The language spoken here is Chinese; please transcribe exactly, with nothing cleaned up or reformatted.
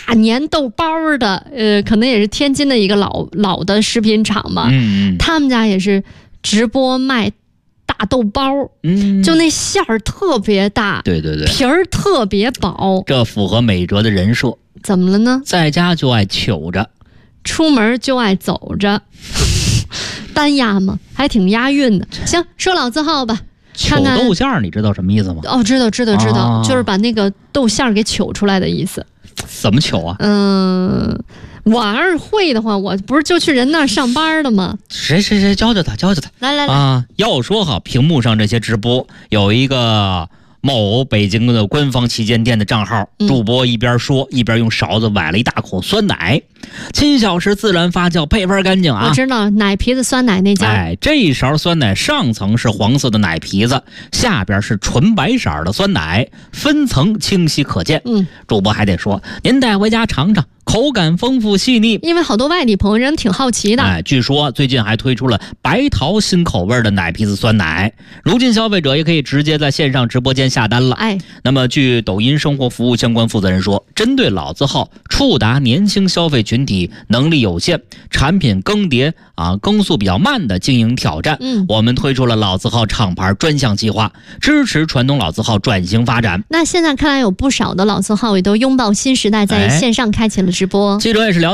粘豆包的，呃，可能也是天津的一个老老的食品厂嘛， 嗯嗯， 他们家也是直播卖大豆包， 嗯， 就那馅儿特别大， 对对对， 皮儿特别薄， 这符合美哲的人设。 怎么了呢？ 在家就爱糗着， 出门就爱走着，单押嘛，还挺押韵的。行，说老字号吧。 糗豆馅儿，你知道什么意思吗？ 哦，知道知道知道、 啊， 就是把那个豆馅儿给糗出来的意思。 怎么糗啊？ 嗯，我要是会的话，我不是就去人那儿上班的吗？ 谁谁谁教教他，教教他。 来来来啊！要说哈，屏幕上这些直播有一个某北京的官方旗舰店的账号，主播一边说、嗯、一边用勺子崴了一大口酸奶，七小时自然发酵，配方干净啊！ 我知道奶皮子酸奶那家。 哎，这一勺酸奶上层是黄色的奶皮子，下边是纯白色的酸奶，分层清晰可见。 嗯， 主播还得说，您带回家尝尝。口感丰富细腻， 因为好多外地朋友人挺好奇的。 哎，据说最近还推出了白桃新口味的奶皮子酸奶，如今消费者也可以直接在线上直播间下单了。 哎， 那么据抖音生活服务相关负责人说，针对老字号触达年轻消费群体能力有限、产品更迭啊更速比较慢的经营挑战， 嗯， 我们推出了老字号厂牌专项计划，支持传统老字号转型发展。 那现在看来有不少的老字号也都拥抱新时代，在线上开启了直播。 记者也是了解